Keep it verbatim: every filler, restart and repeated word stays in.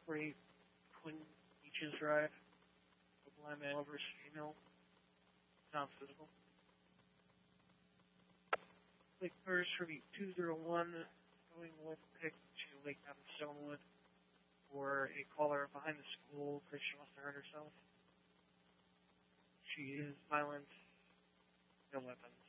forty Twin Beaches Drive, a blind male versus female, sounds physical. Lake First for two zero one, going with pick to Lake Mountain Stonewood for a caller behind the school because she wants to hurt herself. She is violent, no weapons.